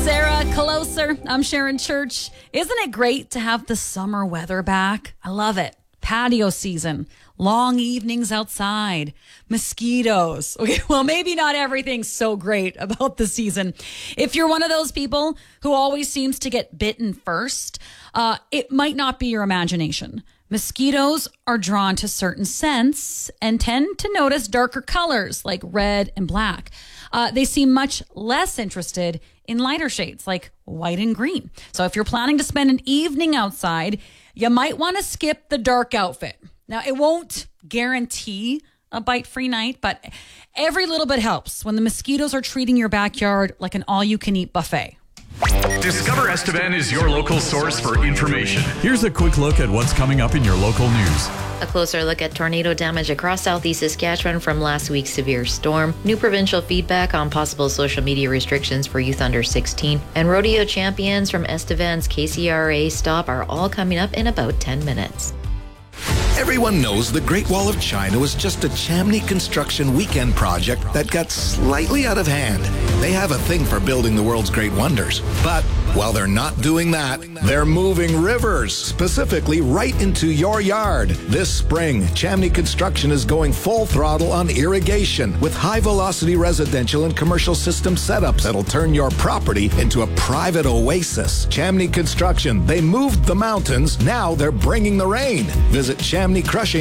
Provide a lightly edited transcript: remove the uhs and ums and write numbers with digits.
Sarah, Closer. I'm Sharon Church. Isn't it great to have the summer weather back? I love it. Patio season, long evenings outside, mosquitoes. Okay, well, maybe not everything's so great about the season. If you're one of those people who always seems to get bitten first, it might not be your imagination. Mosquitoes are drawn to certain scents and tend to notice darker colors like red and black. They seem much less interested in lighter shades like white and green. So if you're planning to spend an evening outside, you might want to skip the dark outfit. Now, it won't guarantee a bite-free night, but every little bit helps when the mosquitoes are treating your backyard like an all-you-can-eat buffet. Discover Estevan is your local source for information. Here's a quick look at what's coming up in your local news. A closer look at tornado damage across southeast Saskatchewan from last week's severe storm, new provincial feedback on possible social media restrictions for youth under 16, and rodeo champions from Estevan's KCRA stop are all coming up in about 10 minutes. Everyone knows the Great Wall of China was just a Chamney construction weekend project that got slightly out of hand. They have a thing for building the world's great wonders. But while they're not doing that, they're moving rivers, specifically right into your yard. This spring, Chamney Construction is going full throttle on irrigation with high-velocity residential and commercial system setups that'll turn your property into a private oasis. Chamney Construction, they moved the mountains, now they're bringing the rain. Visit Chamney Crushing